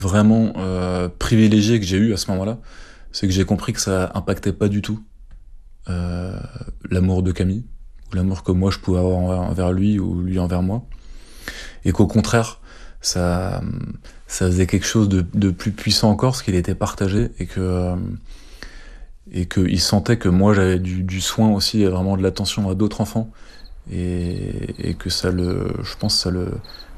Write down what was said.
vraiment privilégié que j'ai eu à ce moment-là, c'est que j'ai compris que ça impactait pas du tout euh, l'amour de Camille, ou l'amour que moi je pouvais avoir envers lui ou lui envers moi, et qu'au contraire, ça, ça faisait quelque chose de plus puissant encore, parce qu'il était partagé, et qu'il sentait que moi j'avais du soin aussi, et vraiment de l'attention à d'autres enfants, et que je pense,